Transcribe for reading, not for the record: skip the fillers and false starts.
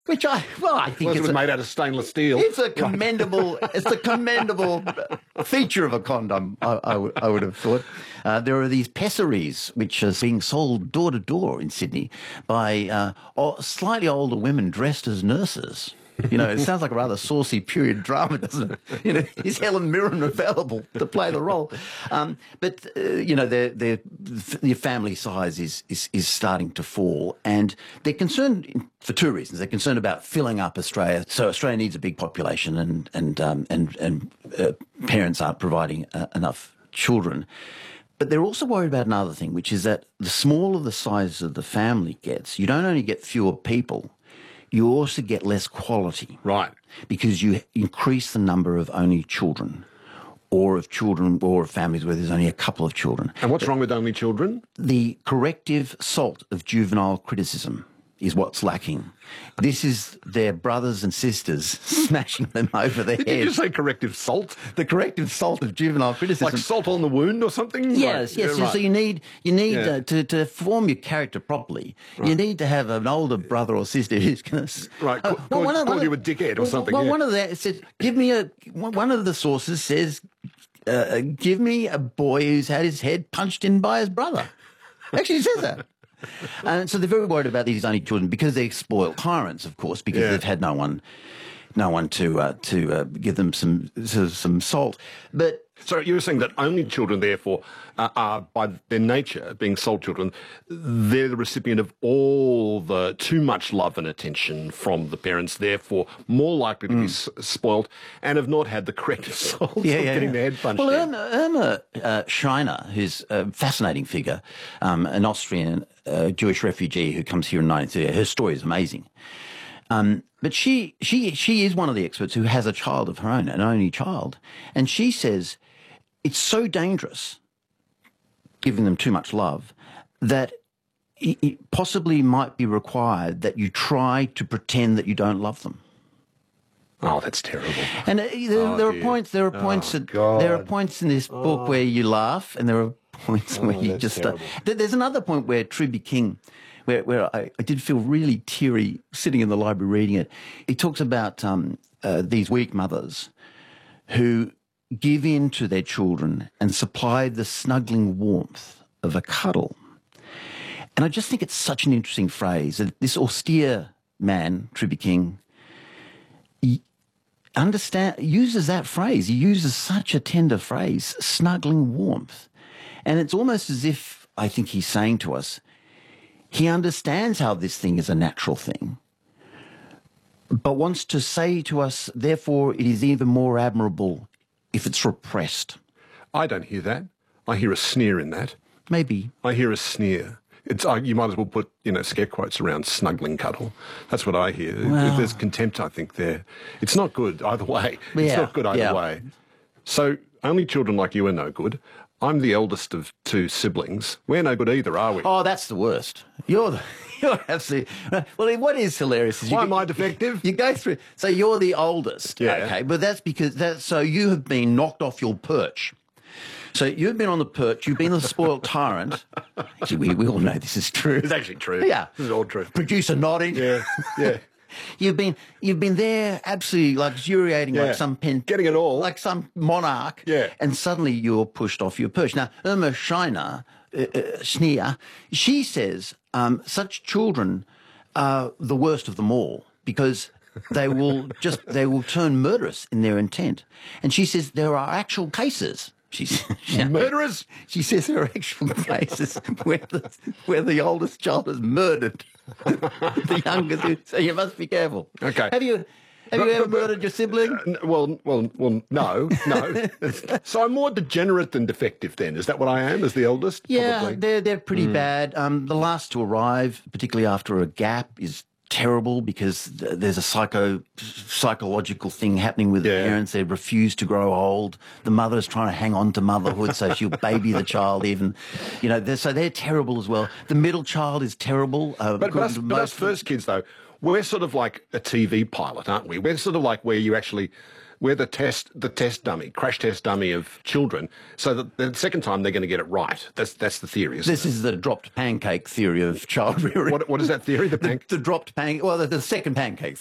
Which I think Unless it was made out of stainless steel. it's a commendable feature of a condom. I would have thought. There are these pessaries which are being sold door to door in Sydney by slightly older women dressed as nurses. You know, it sounds like a rather saucy period drama, doesn't it? You know, is Helen Mirren available to play the role? But you know, their family size is starting to fall, and they're concerned for two reasons. They're concerned about filling up Australia. So Australia needs a big population, and parents aren't providing enough children. But they're also worried about another thing, which is that the smaller the size of the family gets, you don't only get fewer people, you also get less quality. Right. Because you increase the number of only children or of families where there's only a couple of children. And what's wrong with only children? The corrective salt of juvenile criticism is what's lacking. This is their brothers and sisters smashing them over the head. Did you just say corrective salt? The corrective salt of juvenile criticism. Like salt on the wound or something? Yes, right. yes. Yeah, right. So you need to form your character properly. Right. You need to have an older brother or sister who's going to call you a dickhead or something. Well, one of the says, one of the sources says, give me a boy who's had his head punched in by his brother. Actually, it says that. And so they're very worried about these only children because they're spoiled tyrants, of course, because they've had no one to give them some salt. But so you were saying that only children, therefore, are by their nature, being salt children, they're the recipient of all the too much love and attention from the parents, therefore more likely to be spoilt and have not had the corrective salt of getting their head punched in. Irma Scheiner, who's a fascinating figure, an Austrian Jewish refugee who comes here in 1930, her story is amazing. But she is one of the experts who has a child of her own, an only child. And she says it's so dangerous giving them too much love that it possibly might be required that you try to pretend that you don't love them. Oh, that's terrible. And there are points in this book where you laugh, and there are points where you just... There's another point where Truby King... Where I did feel really teary sitting in the library reading it. He talks about these weak mothers who give in to their children and supply the snuggling warmth of a cuddle. And I just think it's such an interesting phrase. This austere man, Truby King, uses that phrase. He uses such a tender phrase, snuggling warmth. And it's almost as if, I think he's saying to us, he understands how this thing is a natural thing, but wants to say to us, therefore, it is even more admirable if it's repressed. I don't hear that. I hear a sneer in that. Maybe. I hear a sneer. You might as well put, scare quotes around snuggling cuddle. That's what I hear. Well, there's contempt, I think, there. It's not good either way. It's not good either way. So only children like you are no good. I'm the eldest of two siblings. We're no good either, are we? Oh, that's the worst. You're absolutely... Well, what is hilarious is... Why am I defective? You go through... So you're the oldest, okay? But that's because... So you have been knocked off your perch. So you've been on the perch, you've been the spoiled tyrant. Actually, we all know this is true. It's actually true. Yeah. This is all true. Producer nodding. Yeah, yeah. You've been there absolutely luxuriating like some getting it all, like some monarch. Yeah. And suddenly you're pushed off your perch. Now, Irma Scheiner, she says such children are the worst of them all because they will turn murderous in their intent. And she says there are actual cases. Murderers? She says there are actual cases where the oldest child is murdered. The younger dude. So you must be careful. Okay. Have you ever murdered your sibling? Well, no. So I'm more degenerate than defective then. Is that what I am as the eldest? Yeah, probably? they're pretty bad. The last to arrive, particularly after a gap, is terrible because there's a psychological thing happening with the parents. They refuse to grow old. The mother's trying to hang on to motherhood, so she'll baby the child even. So they're terrible as well. The middle child is terrible. But us first kids, though, we're sort of like a TV pilot, aren't we? We're sort of like we're the test dummy, crash test dummy of children, so that the second time they're going to get it right. That's the theory, isn't This is the dropped pancake theory of child rearing. What is that theory? The dropped pancake. Well, the second pancake